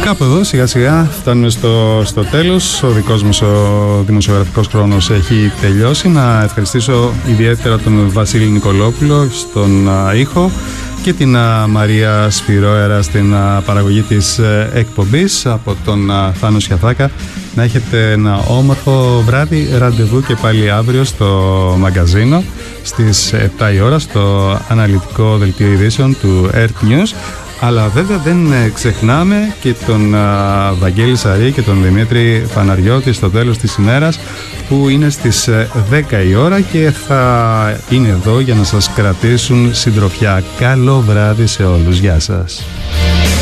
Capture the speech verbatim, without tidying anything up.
Κάπου εδώ σιγά σιγά φτάνουμε στο, στο τέλος. Ο δικός μας ο δημοσιογραφικός χρόνος έχει τελειώσει. Να ευχαριστήσω ιδιαίτερα τον Βασίλη Νικολόπουλο στον α, ήχο και την α, Μαρία Σπυρόερα στην α, παραγωγή της α, εκπομπής. Από τον α, Θάνο Σιαθάκα να έχετε ένα όμορφο βράδυ. Ραντεβού και πάλι αύριο στο μαγκαζίνο στις επτά η ώρα στο αναλυτικό δελτίο ειδήσεων του Earth News. Αλλά βέβαια δεν ξεχνάμε και τον α, Βαγγέλη Σαρή και τον Δημήτρη Φαναριώτη στο τέλος της ημέρας, που είναι στις δέκα η ώρα και θα είναι εδώ για να σας κρατήσουν συντροφιά. Καλό βράδυ σε όλους. Γεια σας.